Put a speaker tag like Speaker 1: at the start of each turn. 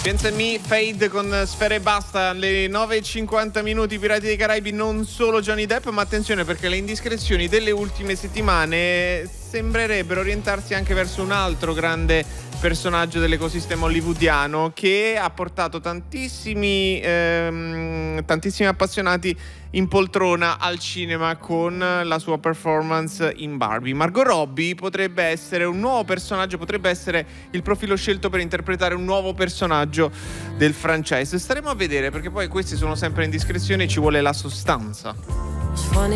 Speaker 1: Vincent Me, Fade con Sfere e Basta, alle 9:50 minuti. Pirati dei Caraibi, non solo Johnny Depp, ma attenzione perché le indiscrezioni delle ultime settimane sembrerebbero orientarsi anche verso un altro grande personaggio dell'ecosistema hollywoodiano che ha portato tantissimi appassionati in poltrona al cinema con la sua performance in Barbie. Margot Robbie potrebbe essere un nuovo personaggio, potrebbe essere il profilo scelto per interpretare un nuovo personaggio del franchise. Staremo a vedere, perché poi questi sono sempre indiscrezioni e ci vuole la sostanza.